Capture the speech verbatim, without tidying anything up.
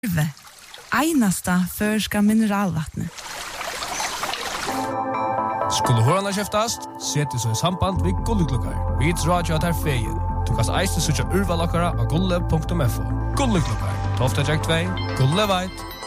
Einasta förska mineralvattnet. Skulle hörarna käftast, sett så i samband vid Gulleklubbar. Vi tror att här fejen. Du kan eiste söka urvalakara av gulle punkt f o. Gulleklubbar. Tofta Jack två, Gulle White.